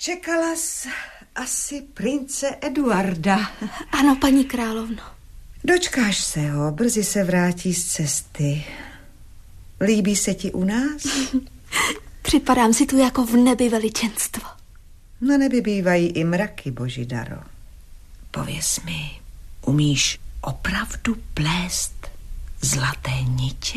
Čekala jsi asi prince Eduarda. Ano, paní královno. Dočkáš se ho, brzy se vrátí z cesty. Líbí se ti u nás? Připadám si tu jako v nebi veličenstvo. Na nebi bývají i mraky, Božidaro. Pověz mi, umíš opravdu plést zlaté nitě?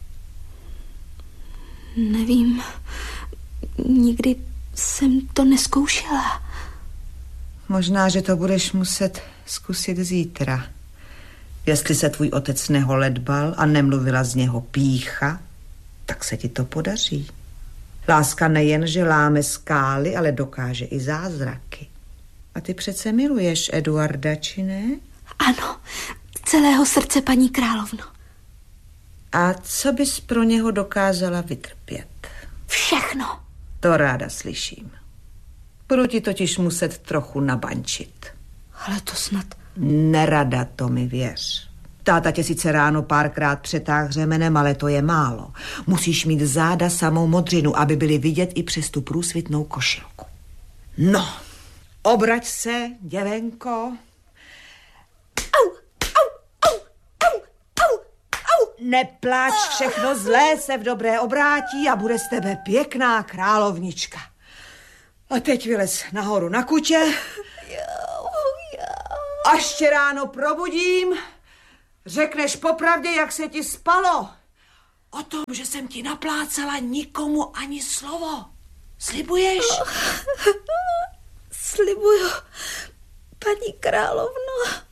Nevím, nikdy jsem to neskoušela. Možná, že to budeš muset zkusit zítra. Jestli se tvůj otec neholedbal a nemluvila z něho pýcha, tak se ti to podaří. Láska nejen, že láme skály, ale dokáže i zázraky. A ty přece miluješ Eduarda, či ne? Ano, z celého srdce, paní královno. A co bys pro něho dokázala vytrpět? Všechno. To ráda slyším. Budu ti totiž muset trochu nabančit. Ale to snad... Nerada, to mi věř. Táta tě sice ráno párkrát přetáhl řemenem, ale to je málo. Musíš mít záda samou modřinu, aby byly vidět i přes tu průsvitnou košilku. No, obrať se, děvenko. Au, au, au, au, au, au. Nepláč, všechno zlé se v dobré obrátí a bude z tebe pěkná královnička. A teď vylez nahoru na kutě. Až tě ráno probudím, řekneš popravdě, jak se ti spalo. O tom, že jsem ti naplácala, nikomu ani slovo. Slibuješ? Slibuju, paní královno.